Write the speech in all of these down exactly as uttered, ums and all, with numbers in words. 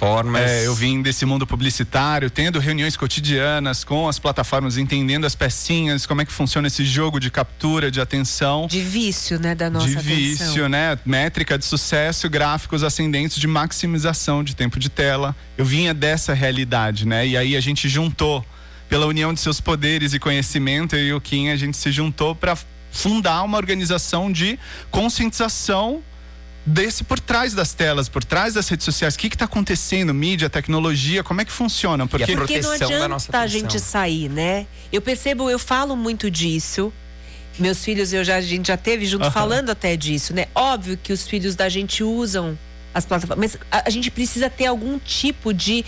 plataformas. É, eu vim desse mundo publicitário, tendo reuniões cotidianas com as plataformas, entendendo as pecinhas, como é que funciona esse jogo de captura, de atenção. De vício, né, da nossa De atenção. vício, né? Métrica de sucesso, gráficos ascendentes de maximização de tempo de tela. Eu vinha dessa realidade, né? E aí a gente juntou, pela união de seus poderes e conhecimento, eu e o Kim, a gente se juntou para fundar uma organização de conscientização desse por trás das telas, por trás das redes sociais. O que está acontecendo? Mídia, tecnologia, como é que funciona? Porque, e a Porque não adianta a gente sair, né? Eu percebo, eu falo muito disso. Meus filhos, eu já, a gente já teve junto, uhum, falando até disso, né? Óbvio que os filhos da gente usam as plataformas, mas a, a gente precisa ter algum tipo de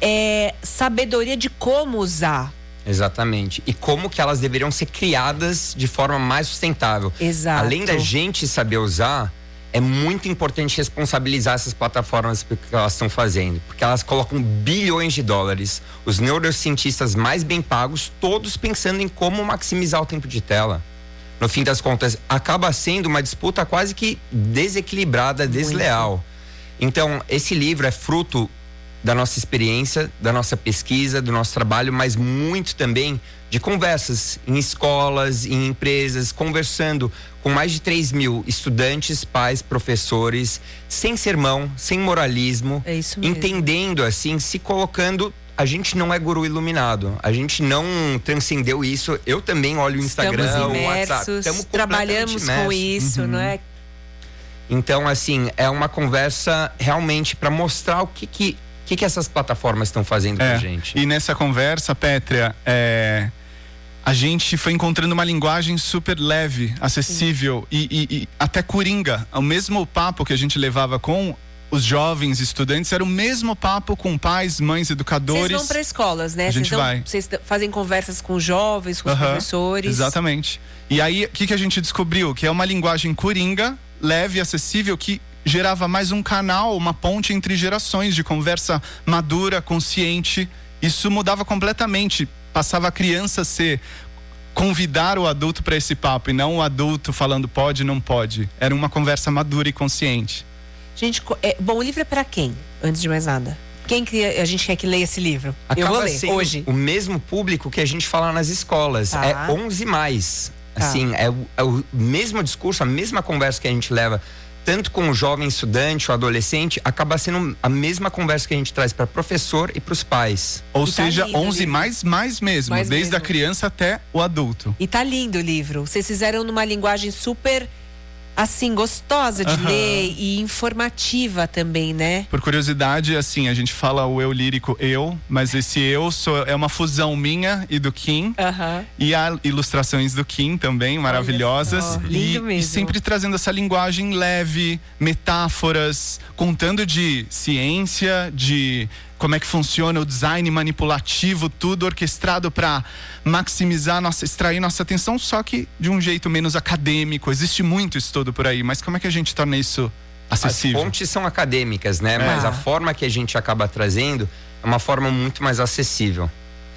é, sabedoria de como usar. Exatamente. E como que elas deveriam ser criadas de forma mais sustentável. Exato. Além da gente saber usar, é muito importante responsabilizar essas plataformas pelo que elas estão fazendo. Porque elas colocam bilhões de dólares. Os neurocientistas mais bem pagos, todos pensando em como maximizar o tempo de tela. No fim das contas, acaba sendo uma disputa quase que desequilibrada, desleal. Muito. Então, esse livro é fruto da nossa experiência, da nossa pesquisa, do nosso trabalho, mas muito também de conversas em escolas, em empresas, conversando com mais de três mil estudantes, pais, professores, sem sermão, sem moralismo, é isso mesmo. Entendendo assim, se colocando. A gente não é guru iluminado, a gente não transcendeu isso. Eu também olho o Instagram, Estamos o WhatsApp, estamos trabalhamos imersos. Com isso, uhum, não é? Então, assim, é uma conversa realmente para mostrar o que que O que, que essas plataformas estão fazendo é, pra gente? E nessa conversa, Pétria, é, a gente foi encontrando uma linguagem super leve, acessível e, e, e até coringa. O mesmo papo que a gente levava com os jovens estudantes era o mesmo papo com pais, mães, educadores. Vocês vão para escolas, né? A gente Vocês vai. Vocês fazem conversas com jovens, com os uhum, professores. Exatamente. E aí, o que, que a gente descobriu? Que é uma linguagem coringa, leve, acessível, que gerava mais um canal, uma ponte entre gerações de conversa madura, consciente. Isso mudava completamente. Passava a criança a ser convidar o adulto para esse papo e não o adulto falando pode, não pode. Era uma conversa madura e consciente. Gente, é, bom, o livro é para quem? Antes de mais nada. Quem que a gente quer que leia esse livro? Acaba Eu vou ler sendo hoje. O mesmo público que a gente fala nas escolas. Tá. É onze mais. Tá. Assim, é o, é o mesmo discurso, a mesma conversa que a gente leva tanto com o jovem estudante, o adolescente, acaba sendo a mesma conversa que a gente traz para professor e para os pais. Ou e seja, tá lindo, onze mais, mais mesmo, mais desde mesmo. a criança até o adulto. E tá lindo o livro. Vocês fizeram numa linguagem super, assim, gostosa de uhum. ler e informativa também, né? Por curiosidade, assim, a gente fala o eu lírico eu, mas esse eu sou, é uma fusão minha e do Kim. Uhum. E há ilustrações do Kim também, maravilhosas. Olha só, e, lindo mesmo. e sempre trazendo essa linguagem leve, metáforas, contando de ciência, de como é que funciona o design manipulativo, tudo orquestrado para maximizar, nossa, extrair nossa atenção, só que de um jeito menos acadêmico. Existe muito estudo por aí, mas como é que a gente torna isso acessível? As fontes são acadêmicas, né? É. Mas a forma que a gente acaba trazendo é uma forma muito mais acessível.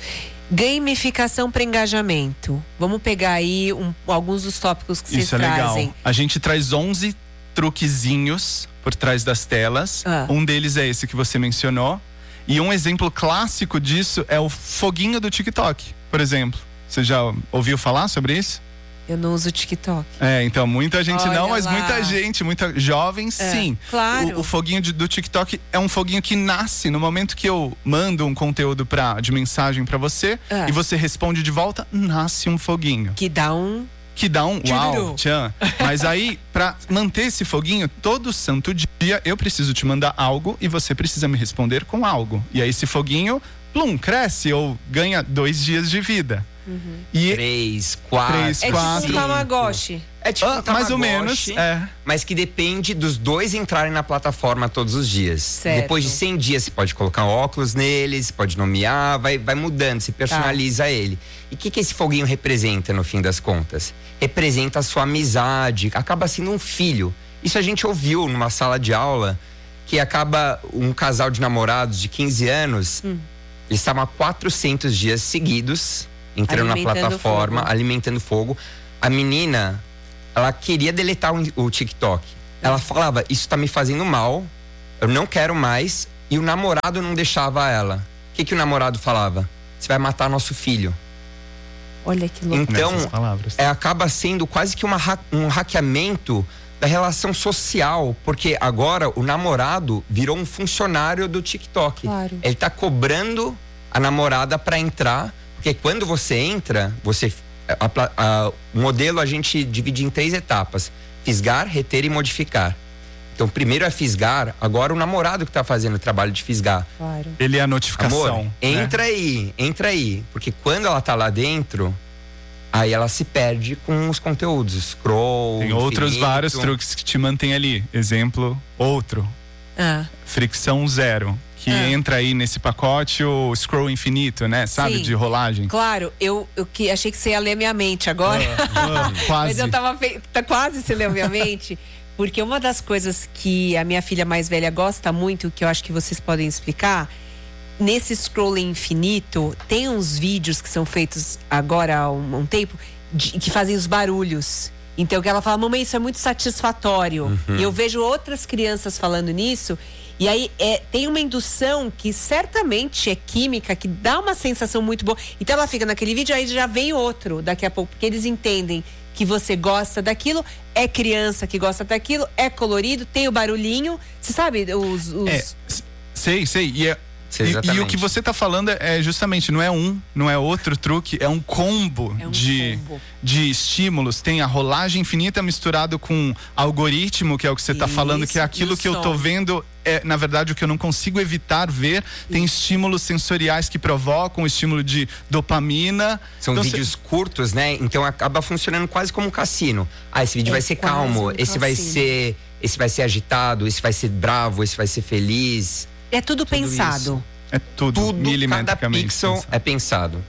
Gamificação para engajamento. Vamos pegar aí um, alguns dos tópicos que vocês isso é trazem. legal. A gente traz onze truquezinhos por trás das telas. Ah. Um deles é esse que você mencionou. E um exemplo clássico disso é o foguinho do TikTok, por exemplo. Você já ouviu falar sobre isso? Eu não uso TikTok. É, então muita gente Olha não, mas lá. muita gente, muita jovem, É, sim. claro. O, o foguinho de, do TikTok é um foguinho que nasce no momento que eu mando um conteúdo pra, de mensagem pra você É. e você responde de volta, nasce um foguinho. Que dá um... Que dá um uau, Tchururu. tchan. Mas aí, pra manter esse foguinho, todo santo dia eu preciso te mandar algo e você precisa me responder com algo. E aí esse foguinho, plum, cresce ou ganha dois dias de vida. Uhum. E Três, quatro, Três, É quatro. tipo um Tamagotchi. É tipo ah, um mais ou Tamagotchi, menos, é. mas que depende dos dois entrarem na plataforma todos os dias. Certo. Depois de cem dias, você pode colocar óculos neles, pode nomear, vai, vai mudando, se personaliza Tá. ele. E o que, que esse foguinho representa, no fim das contas? Representa a sua amizade, acaba sendo um filho. Isso a gente ouviu numa sala de aula, que acaba um casal de namorados de quinze anos, Hum. eles estavam há quatrocentos dias seguidos, entrando na Alimentando plataforma, fogo. alimentando fogo. A menina, ela queria deletar o, o TikTok. Ela falava, isso tá me fazendo mal, eu não quero mais. e o namorado não deixava ela. O que, que o namorado falava? Você vai matar nosso filho. Olha que louco. Então, é, acaba sendo quase que uma, um hackeamento da relação social, porque agora o namorado virou um funcionário do TikTok. Claro. Ele tá cobrando a namorada para entrar, porque quando você entra, você a, a, o modelo a gente divide em três etapas: fisgar, reter e modificar. Então, primeiro é fisgar, agora o namorado que tá fazendo o trabalho de fisgar. Claro. Ele é a notificação. Amor, entra, né? aí, entra aí. Porque quando ela tá lá dentro, aí ela se perde com os conteúdos. Scroll, Tem infinito. outros vários truques que te mantêm ali. Exemplo, outro. Ah. Fricção zero. Que ah. entra aí nesse pacote o scroll infinito, né? Sabe, Sim. de rolagem. Claro, eu, eu que achei que você ia ler minha mente agora. Ah, ah, quase. Mas eu tava fe... tá quase você leu minha mente. Porque uma das coisas que a minha filha mais velha gosta muito, que eu acho que vocês podem explicar, nesse scrolling infinito, tem uns vídeos que são feitos agora há um, um tempo, de, que fazem os barulhos. Então que ela fala, mamãe, isso é muito satisfatório. Uhum. E eu vejo outras crianças falando nisso. E aí é, tem uma indução que certamente é química, que dá uma sensação muito boa. Então ela fica naquele vídeo, aí já vem outro daqui a pouco, porque eles entendem que você gosta daquilo, é criança que gosta daquilo, é colorido, tem o barulhinho, você sabe, os... os... É, sei, sei, e, é, e, e o que você tá falando é justamente, não é um, não é outro truque, é um combo, é um de, combo. de estímulos. Tem a rolagem infinita misturado com algoritmo, que é o que você tá Isso, falando, que é aquilo que som. eu tô vendo, é na verdade o que eu não consigo evitar ver. Tem Isso. estímulos sensoriais que provocam, estímulo de dopamina. São então, vídeos cê... curtos, né? Então acaba funcionando quase como um cassino. Ah, esse vídeo é vai ser calmo, um esse cassino. vai ser esse vai ser agitado, esse vai ser bravo, esse vai ser feliz. É tudo, tudo pensado. Isso. É tudo, tudo milimetricamente. Cada pixel pensado. é pensado.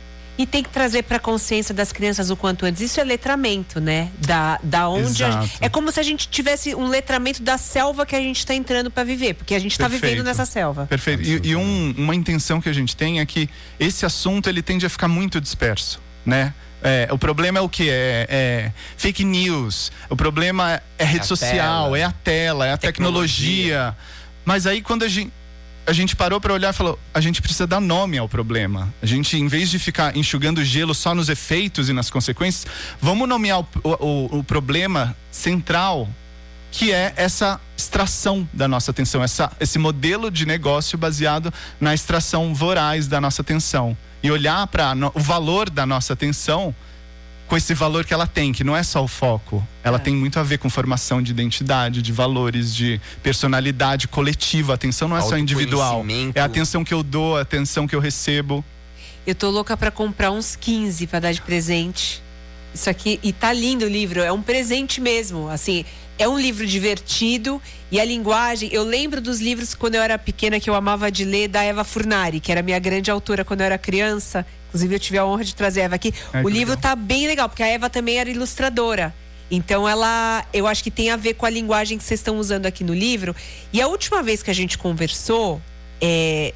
E tem que trazer para a consciência das crianças o quanto antes. Isso é letramento, né? Da, da onde a gente, é como se a gente tivesse um letramento da selva que a gente está entrando para viver, porque a gente está vivendo nessa selva. Perfeito. E, e um, uma intenção que a gente tem é que esse assunto ele tende a ficar muito disperso, né? É, o problema é o que? É, é fake news. O problema é rede é social, tela. é a tela, é a tecnologia. tecnologia. Mas aí quando a gente a gente parou para olhar e falou, a gente precisa dar nome ao problema. A gente, em vez de ficar enxugando gelo só nos efeitos e nas consequências, vamos nomear o, o, o problema central, que é essa extração da nossa atenção, essa, esse modelo de negócio baseado na extração voraz da nossa atenção. E olhar para o valor da nossa atenção com esse valor que ela tem, que não é só o foco. Ela é. tem muito a ver com formação de identidade, de valores, de personalidade coletiva. A atenção não é só individual. É a atenção que eu dou, a atenção que eu recebo. Eu tô louca pra comprar uns quinze pra dar de presente. Isso aqui, e tá lindo o livro, é um presente mesmo, assim, é um livro divertido e a linguagem, eu lembro dos livros quando eu era pequena que eu amava de ler, da Eva Furnari, que era minha grande autora quando eu era criança, inclusive eu tive a honra de trazer a Eva aqui. Ai, o livro legal. Tá bem legal, porque a Eva também era ilustradora, então ela, eu acho que tem a ver com a linguagem que vocês estão usando aqui no livro. E a última vez que a gente conversou é,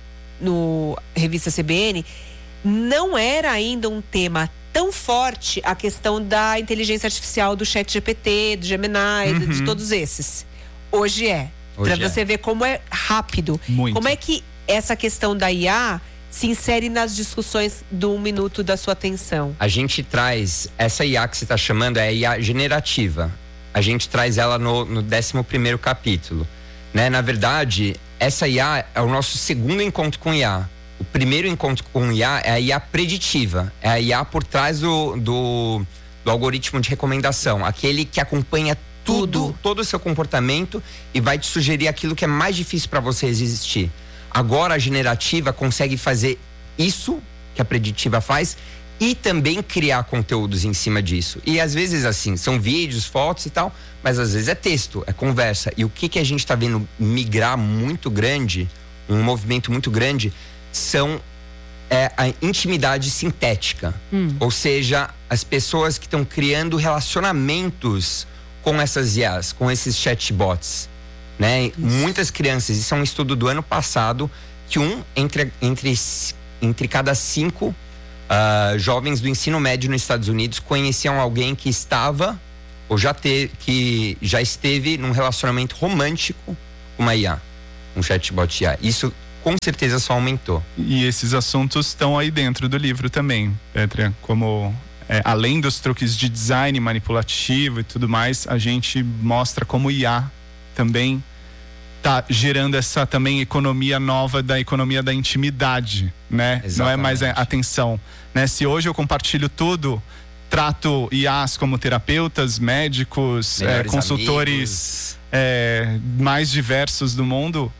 no Revista C B N, não era ainda um tema tão forte a questão da inteligência artificial, do Chat G P T, do Gemini, uhum. de todos esses. Hoje é. Para você é. ver como é rápido. Muito. Como é que essa questão da I A se insere nas discussões do um minuto da sua atenção? A gente traz, essa I A que você está chamando é a I A generativa. A gente traz ela no, no décimo primeiro capítulo. Né? Na verdade, essa I A é o nosso segundo encontro com I A. O primeiro encontro com I A é a I A preditiva, é a I A por trás do, do, do algoritmo de recomendação, aquele que acompanha tudo, tudo, todo o seu comportamento e vai te sugerir aquilo que é mais difícil para você resistir. Agora a generativa consegue fazer isso que a preditiva faz e também criar conteúdos em cima disso. E às vezes assim, são vídeos, fotos e tal, mas às vezes é texto, é conversa. E o que, que a gente está vendo migrar muito grande, um movimento muito grande, são é, a intimidade sintética. Hum. Ou seja, as pessoas que estão criando relacionamentos com essas I As, com esses chatbots, né? Muitas crianças, isso é um estudo do ano passado, que um entre, entre, entre cada cinco uh, jovens do ensino médio nos Estados Unidos conheciam alguém que estava ou já, te, que já esteve num relacionamento romântico com uma I A. um chatbot I A. Isso com certeza só aumentou. E esses assuntos estão aí dentro do livro também, Pétrea, como é, além dos truques de design manipulativo e tudo mais, a gente mostra como I A também tá gerando essa também economia nova da economia da intimidade, né? Exatamente. Não é mais a atenção, né? Se hoje eu compartilho tudo, trato I As como terapeutas, médicos, é, consultores é, mais diversos do mundo,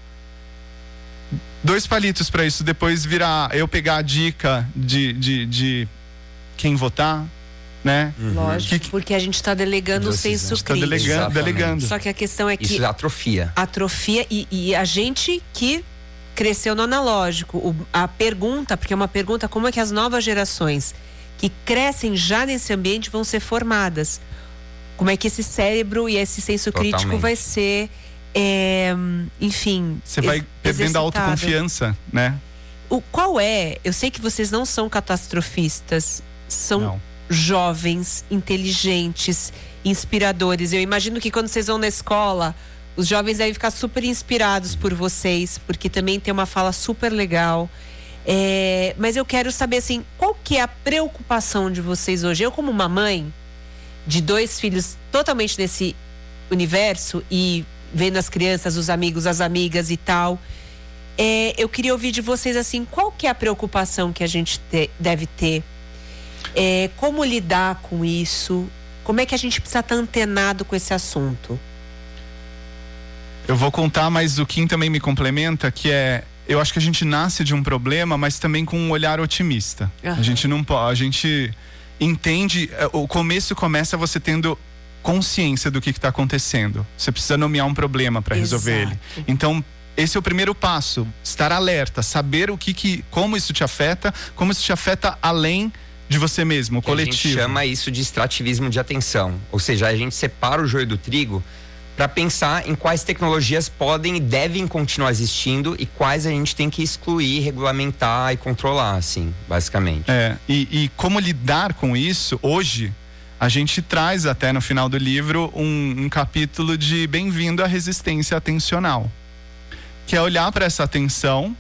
dois palitos para isso depois virar eu pegar a dica de, de, de quem votar, né? Uhum. Lógico, que, porque a gente está delegando o senso crítico. Tá delegando, delegando. Só que a questão é que isso atrofia. Atrofia e, e a gente que cresceu no analógico. O, a pergunta, porque é uma pergunta, como é que as novas gerações que crescem já nesse ambiente vão ser formadas? Como é que esse cérebro e esse senso Totalmente. Crítico vai ser, é, enfim, você vai perdendo a autoconfiança, né? O qual é? Eu sei que vocês não são catastrofistas, são não. Jovens, inteligentes, inspiradores. Eu imagino que quando vocês vão na escola, os jovens devem ficar super inspirados por vocês, porque também tem uma fala super legal. É, mas eu quero saber assim, qual que é a preocupação de vocês hoje? Eu, como uma mãe de dois filhos totalmente nesse universo e vendo as crianças, os amigos, as amigas e tal, é, eu queria ouvir de vocês assim, qual que é a preocupação que a gente te, deve ter? É, como lidar com isso? Como é que a gente precisa estar antenado com esse assunto? Eu vou contar, mas o Kim também me complementa, que é, eu acho que a gente nasce de um problema, mas também com um olhar otimista. Uhum. A gente não pode, a gente entende, o começo começa você tendo consciência do que está acontecendo. Você precisa nomear um problema para resolver ele. Então, esse é o primeiro passo, estar alerta, saber o que, que como isso te afeta, como isso te afeta além de você mesmo, o coletivo. A gente chama isso de extrativismo de atenção, ou seja, a gente separa o joio do trigo para pensar em quais tecnologias podem e devem continuar existindo e quais a gente tem que excluir, regulamentar e controlar, assim, basicamente. É, e, e como lidar com isso, hoje, a gente traz até no final do livro um, um capítulo de bem-vindo à resistência atencional, que é olhar para essa atenção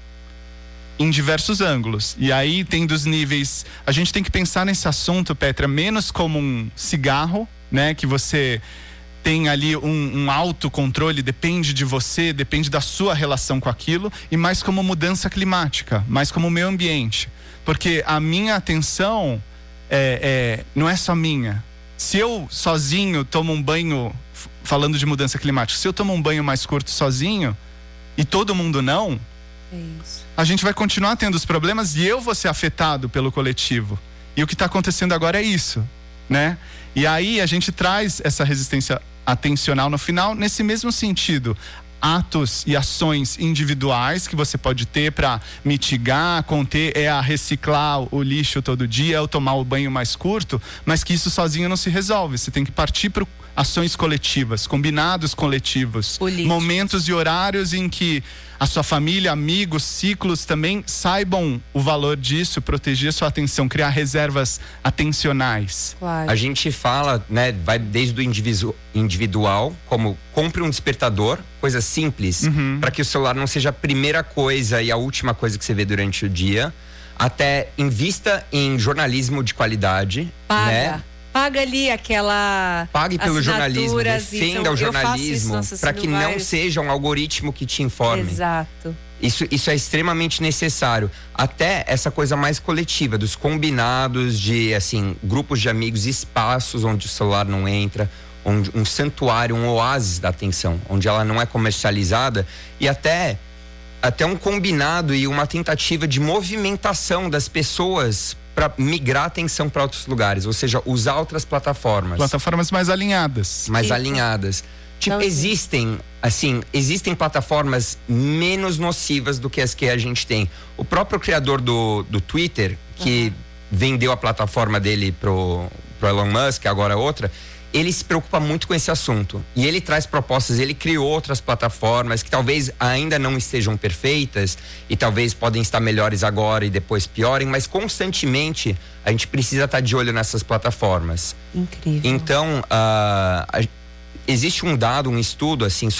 em diversos ângulos. E aí tem dos níveis, a gente tem que pensar nesse assunto, Pétrea, menos como um cigarro, né, que você tem ali um, um autocontrole, depende de você, depende da sua relação com aquilo, e mais como mudança climática, mais como meio ambiente. Porque a minha atenção é, é, não é só minha. Se eu sozinho tomo um banho, falando de mudança climática, se eu tomo um banho mais curto sozinho, e todo mundo não, é isso. A gente vai continuar tendo os problemas e eu vou ser afetado pelo coletivo. E o que está acontecendo agora é isso, né? E aí a gente traz essa resistência atencional no final, nesse mesmo sentido. Atos e ações individuais que você pode ter para mitigar, conter, é a reciclar o lixo todo dia, é o tomar o banho mais curto, mas que isso sozinho não se resolve. Você tem que partir para ações coletivas, combinados coletivos, políticos, momentos e horários em que a sua família, amigos, ciclos também saibam o valor disso, proteger a sua atenção, criar reservas atencionais. Claro. A gente fala, né, vai desde o individu- individual, como compre um despertador, coisa simples, uhum. para que o celular não seja a primeira coisa e a última coisa que você vê durante o dia, até invista em jornalismo de qualidade, Paga. né? Paga ali aquela Pague pelo jornalismo, defenda então, o jornalismo para que não vários... seja um algoritmo que te informe. Exato. Isso, isso é extremamente necessário. Até essa coisa mais coletiva, dos combinados de, assim, grupos de amigos, espaços onde o celular não entra, onde, um santuário, um oásis da atenção, onde ela não é comercializada, e até, até um combinado e uma tentativa de movimentação das pessoas para migrar a atenção para outros lugares, ou seja, usar outras plataformas. Plataformas mais alinhadas. Mais Sim. alinhadas. Tipo, então, existem, assim, existem plataformas menos nocivas do que as que a gente tem. O próprio criador do, do Twitter, que uhum. vendeu a plataforma dele pro, pro Elon Musk, agora outra, ele se preocupa muito com esse assunto. E ele traz propostas, ele criou outras plataformas que talvez ainda não estejam perfeitas e talvez podem estar melhores agora e depois piorem, mas constantemente a gente precisa estar de olho nessas plataformas. Incrível. Então, uh, a, existe um dado, um estudo, assim, sobre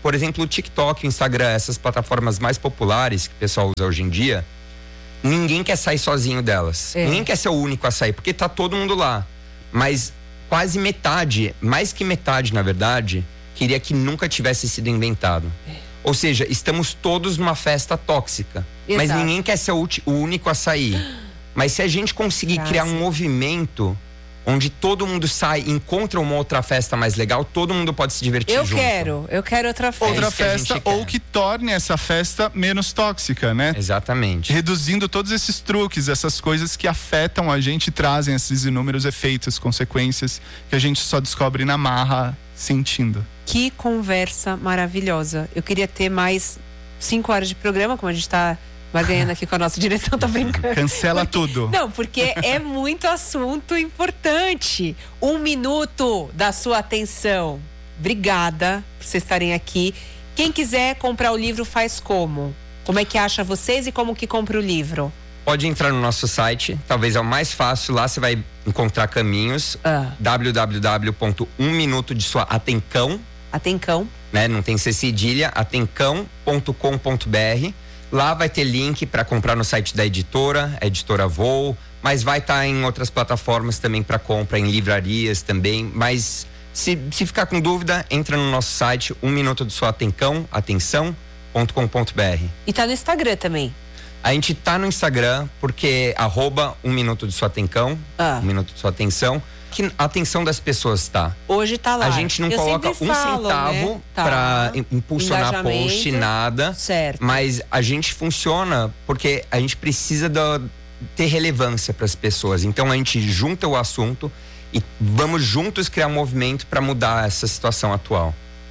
por exemplo, o TikTok, o Instagram, essas plataformas mais populares que o pessoal usa hoje em dia, ninguém quer sair sozinho delas. É. Ninguém quer ser o único a sair, porque tá todo mundo lá. Mas quase metade, mais que metade, na verdade, queria que nunca tivesse sido inventado. É. Ou seja, estamos todos numa festa tóxica. Exato. Mas ninguém quer ser o, o único a sair. Mas se a gente conseguir Graças. criar um movimento onde todo mundo sai e encontra uma outra festa mais legal, todo mundo pode se divertir eu junto. Eu quero, eu quero outra festa. Outra festa, ou que torne essa festa menos tóxica, né? Exatamente. Reduzindo todos esses truques, essas coisas que afetam a gente e trazem esses inúmeros efeitos, consequências que a gente só descobre na marra, sentindo. Que conversa maravilhosa. Eu queria ter mais cinco horas de programa, como a gente tá barganhando aqui com a nossa direção, tá brincando. Cancela porque, tudo. Não, porque é muito assunto importante. Um minuto da sua atenção. Obrigada por vocês estarem aqui. Quem quiser comprar o livro faz como? Como é que acha vocês e como que compra o livro? Pode entrar no nosso site, talvez é o mais fácil. Lá você vai encontrar caminhos. Ah. w w w ponto um minuto de sua atencão. Atencão. Né? Não tem C cedilha, atencão ponto com ponto b r. Lá vai ter link para comprar no site da editora, a editora Voo, mas vai estar tá em outras plataformas também para compra, em livrarias também. Mas se, se ficar com dúvida, entra no nosso site, um minuto de sua atencão, atenção ponto com ponto b r. E tá no Instagram também. A gente tá no Instagram porque arroba um minuto de sua atencão, ah. um minuto de sua atenção, que a atenção das pessoas tá. Hoje tá lá. A gente não Eu coloca um falo, centavo né? tá. pra impulsionar post, nada. Certo. Mas a gente funciona porque a gente precisa da, ter relevância para as pessoas. Então a gente junta o assunto e vamos juntos criar um movimento para mudar essa situação atual.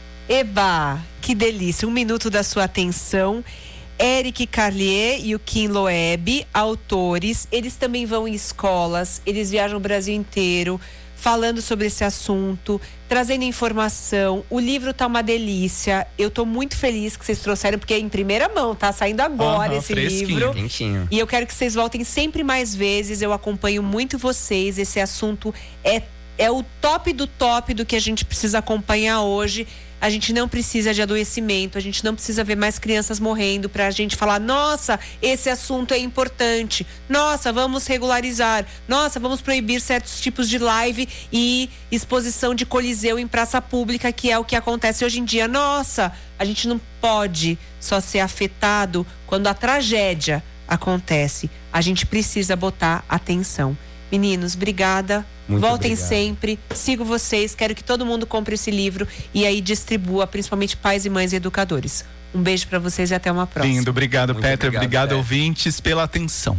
Eba, que delícia. Um minuto da sua atenção. Eric Carlier e o Kim Loeb, autores, eles também vão em escolas, eles viajam o Brasil inteiro falando sobre esse assunto, trazendo informação. O livro tá uma delícia. Eu tô muito feliz que vocês trouxeram, porque é em primeira mão, tá saindo agora uhum, esse livro. Quentinho. E eu quero que vocês voltem sempre mais vezes. Eu acompanho muito vocês. Esse assunto é é o top do top do que a gente precisa acompanhar hoje. A gente não precisa de adoecimento, a gente não precisa ver mais crianças morrendo pra gente falar, nossa, esse assunto é importante, nossa, vamos regularizar, nossa, vamos proibir certos tipos de live e exposição de coliseu em praça pública, que é o que acontece hoje em dia. Nossa, a gente não pode só ser afetado quando a tragédia acontece, a gente precisa botar atenção. Meninos, obrigada. Muito Voltem obrigado. sempre, sigo vocês, quero que todo mundo compre esse livro e aí distribua, principalmente pais e mães e educadores. Um beijo pra vocês e até uma próxima. Lindo, obrigado, Petra, obrigado, obrigado é. ouvintes, pela atenção.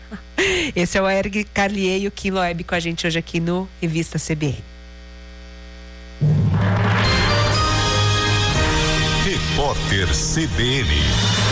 Esse é o Eric Carlier e o Kim Loeb com a gente hoje aqui no Revista C B N. Repórter C B N.